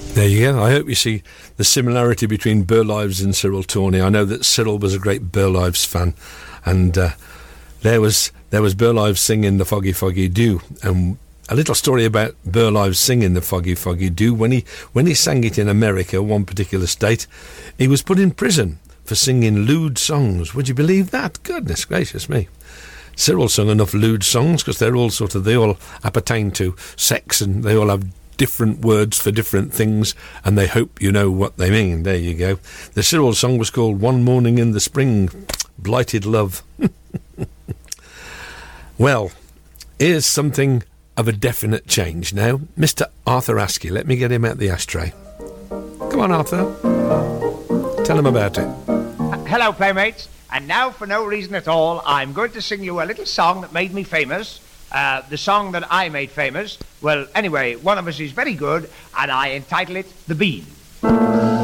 There you go. I hope you see the similarity between Burl Ives and Cyril Tawney. I know that Cyril was a great Burl Ives fan, and there was Burl Ives singing the Foggy Foggy Dew, and a little story about Burl Ives singing the Foggy Foggy Dew. When he sang it in America, one particular state, he was put in prison for singing lewd songs. Would you believe that? Goodness gracious me. Cyril sung enough lewd songs because they all appertain to sex, and they all have different words for different things, and they hope you know what they mean. There you go. The Cyril song was called One Morning in the Spring, Blighted Love. Well, here's something of a definite change now. Mr. Arthur Askey, let me get him out the ashtray. Come on, Arthur. Tell him about it. Hello, playmates. And now, for no reason at all, I'm going to sing you a little song that made me famous. The song that I made famous. Well, anyway, one of us is very good, and I entitle it The Bean.